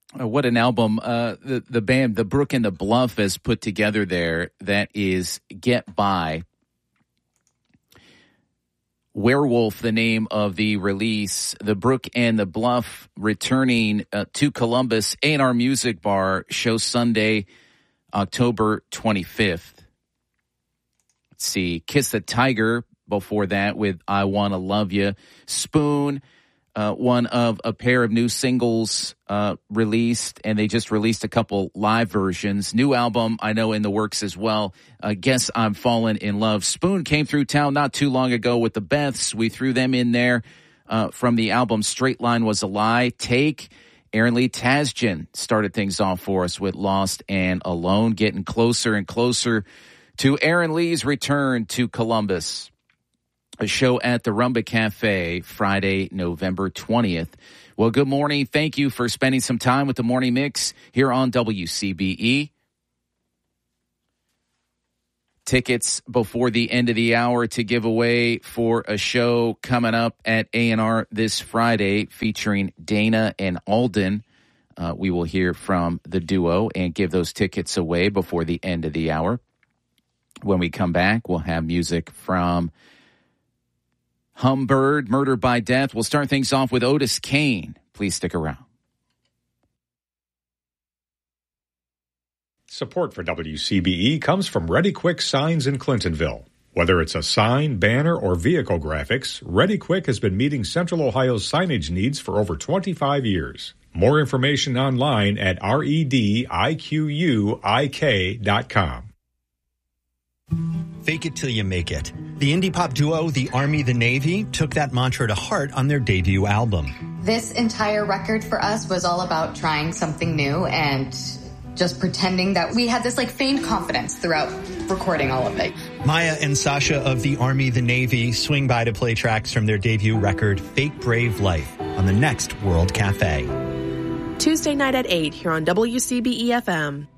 What an album the band, The Brook and the Bluff, has put together there. That is Get By. Werewolf, the name of the release. The Brook and the Bluff returning to Columbus. A&R Music Bar, show Sunday, October 25th. Let's see, Kiss the Tiger before that with I Wanna Love Ya. Spoon, one of a pair of new singles released, and they just released a couple live versions. New album, I know, in the works as well. Guess I'm Fallen in Love. Spoon came through town not too long ago with the Beths. We threw them in there from the album Straight Line Was a Lie. Take, Aaron Lee Tasjan started things off for us with Lost and Alone, getting closer and closer to Aaron Lee's return to Columbus. A show at the Rumba Cafe Friday, November 20th. Well, good morning. Thank you for spending some time with the Morning Mix here on WCBE. Tickets before the end of the hour to give away for a show coming up at A&R this Friday featuring Dana and Alden. We will hear from the duo and give those tickets away before the end of the hour. When we come back, we'll have music from Humbird, Murder by Death. We'll start things off with Otis Kane. Please stick around. Support for WCBE comes from Ready Quick Signs in Clintonville. Whether it's a sign, banner, or vehicle graphics, Ready Quick has been meeting Central Ohio's signage needs for over 25 years. More information online at rediquuik.com. Fake it till you make it. The indie pop duo, The Army, The Navy, took that mantra to heart on their debut album. This entire record for us was all about trying something new and just pretending that we had this feigned confidence throughout recording all of it. Maya and Sasha of The Army, The Navy swing by to play tracks from their debut record, Fake Brave Life, on the next World Cafe. Tuesday night at 8 here on WCBE-FM.